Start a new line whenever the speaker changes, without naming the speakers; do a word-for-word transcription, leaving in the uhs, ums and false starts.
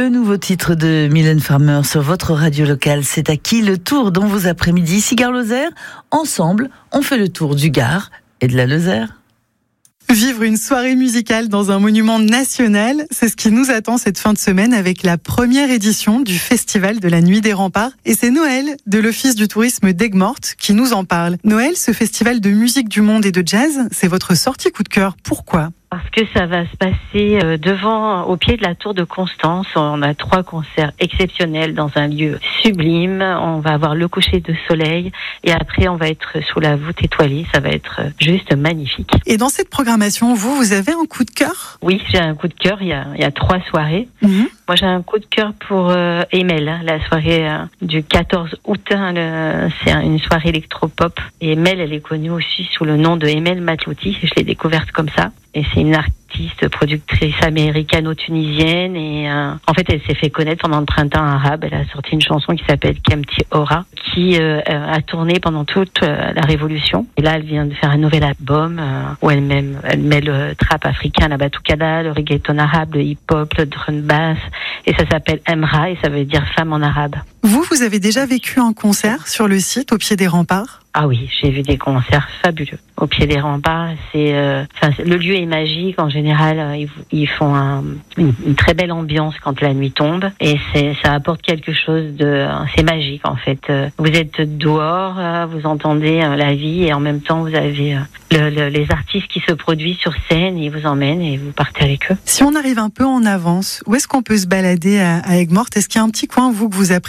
Le nouveau titre de Mylène Farmer sur votre radio locale, c'est à qui le tour dans vos après-midi. Ici Gare Lozère, ensemble, on fait le tour du Gard et de la Lozère.
Vivre une soirée musicale dans un monument national, c'est ce qui nous attend cette fin de semaine avec la première édition du Festival de la Nuit des Remparts. Et c'est Noël de l'Office du tourisme d'Aigues-Mortes qui nous en parle. Noël, ce festival de musique du monde et de jazz, c'est votre sortie coup de cœur. Pourquoi ?
Parce que ça va se passer devant, au pied de la tour de Constance. On a trois concerts exceptionnels dans un lieu sublime. On va avoir le coucher de soleil et après on va être sous la voûte étoilée. Ça va être juste magnifique.
Et dans cette programmation, vous, vous avez un coup de cœur ?
Oui, j'ai un coup de cœur. Il y a, il y a trois soirées.
Mmh.
Moi, j'ai un coup de cœur pour euh, Emel, hein, la soirée euh, du quatorze août. Hein, le, c'est une soirée électropop. Et Emel, elle est connue aussi sous le nom de Emel Matlouti. Je l'ai découverte comme ça. Et c'est une artiste, productrice américano-tunisienne. Et euh, en fait, elle s'est fait connaître pendant le printemps arabe. Elle a sorti une chanson qui s'appelle Kemti Ora, qui euh, a tourné pendant toute euh, la Révolution. Et là, elle vient de faire un nouvel album euh, où elle met, elle met le trap africain, la batoukada, le reggaeton arabe, le hip-hop, le drum bass. Et ça s'appelle Emra et ça veut dire femme en arabe.
Vous, vous avez déjà vécu un concert sur le site, au pied des remparts ?
Ah oui, j'ai vu des concerts fabuleux. Au pied des remparts, c'est, euh, enfin, le lieu est magique. En général, euh, ils, ils font un, une, une très belle ambiance quand la nuit tombe. Et c'est, ça apporte quelque chose de... C'est magique, en fait. Euh, vous êtes dehors, euh, vous entendez euh, la vie et en même temps, vous avez euh, le, le, les artistes qui se produisent sur scène et ils vous emmènent et vous partez avec eux.
Si on arrive un peu en avance, où est-ce qu'on peut se balader à, à Aigues-Mortes ? Est-ce qu'il y a un petit coin, vous, que vous appréciez ?